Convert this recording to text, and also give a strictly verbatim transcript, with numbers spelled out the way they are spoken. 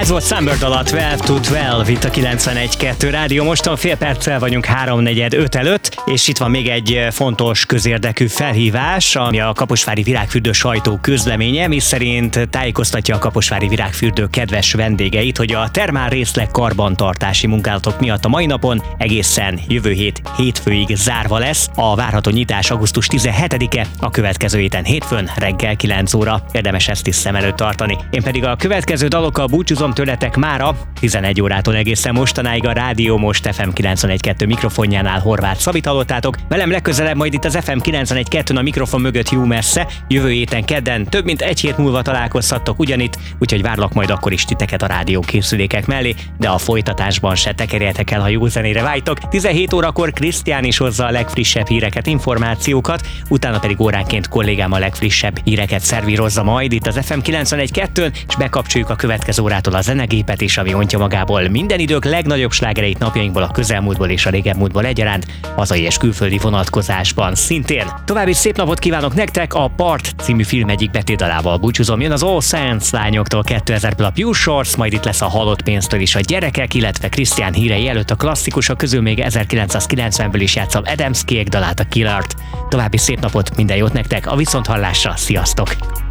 Ez volt Sunbird alatt tizenkettő tizenkettő itt a kilencvenegy kettő rádió. Mostan fél perccel vagyunk háromnegyed öt előtt, és itt van még egy fontos közérdekű felhívás, ami a Kaposvári Virágfürdő sajtó közleménye, miszerint tájékoztatja a Kaposvári Virágfürdő kedves vendégeit, hogy a termál részleg karbantartási munkálatok miatt a mai napon egészen jövő hét hétfőig zárva lesz. A várható nyitás augusztus tizenhetedike, a következő héten hétfőn reggel kilenc óra. Érdemes ezt is szem előtt tartani. Én pedig a következő dalokkal búcsúzom tőletek mára. tizenegy órától egészen mostanáig a Rádió Most ef em kilencvenegy kettő mikrofonjánál Horváth Szabit hallottátok. Velem legközelebb majd itt az ef em kilencvenegy kettőn a mikrofon mögött jó messze. Jövő héten kedden több mint egy hét múlva találkozhattok ugyanitt, úgyhogy várlak majd akkor is titeket a rádió készülékek mellé, de a folytatásban se tekerjetek el, ha jó zenére vágytok. tizenhét órakor Krisztián is hozza a legfrissebb híreket, információkat, utána pedig óránként kollégám a legfrissebb híreket szervírozza majd itt az ef em kilencvenegy kettőn, és bekapcsoljuk a következő órától a zenegépet is, ami ontja magából minden idők legnagyobb slágereit napjainkból, a közelmúltból és a régebmúltból egyaránt, hazai és külföldi vonatkozásban szintén. További szép napot kívánok nektek, a Part című film egyik betétdalával búcsúzom, jön az All Saints lányoktól kétezer-ből a Pure Shores, majd itt lesz a Halott pénztől is a Gyerekek, illetve Krisztián hírei előtt a klasszikusok közül még ezerkilencszázkilencvenből is játszom Adams Kék dalát, a Killert. További szép napot, minden jót nektek, a viszonthallásra, sziasztok!